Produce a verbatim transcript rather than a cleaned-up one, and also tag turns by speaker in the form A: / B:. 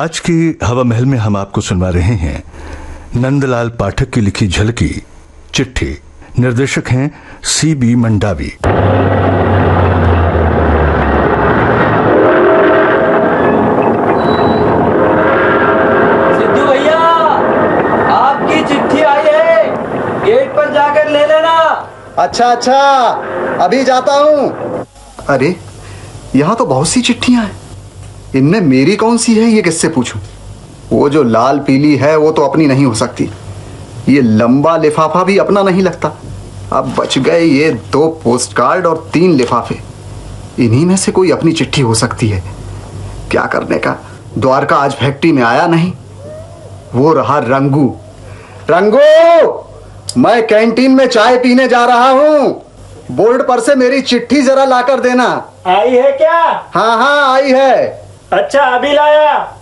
A: आज की हवा महल में हम आपको सुनवा रहे हैं नंदलाल पाठक की लिखी झलकी चिट्ठी। निर्देशक हैं सी बी मंडावी।
B: सिद्धू भैया, आपकी चिट्ठी आई है, गेट पर जाकर ले लेना।
C: अच्छा अच्छा, अभी जाता हूँ। अरे यहाँ तो बहुत सी चिट्ठियां हैं, इनमें मेरी कौन सी है ये किससे पूछूं? वो जो लाल पीली है वो तो अपनी नहीं हो सकती, ये लंबा लिफाफा भी अपना नहीं लगता। अब बच गए ये दो पोस्ट कार्ड और तीन लिफाफे, इन्हीं में से कोई अपनी चिट्ठी हो सकती है। क्या करने का, द्वारका आज फैक्ट्री में आया नहीं। वो रहा रंगू। रंगू, मैं कैंटीन में चाय पीने जा रहा हूँ, बोर्ड पर से मेरी चिट्ठी जरा लाकर देना।
D: आई है क्या?
C: हाँ हाँ आई है।
D: अच्छा, अभी लाया।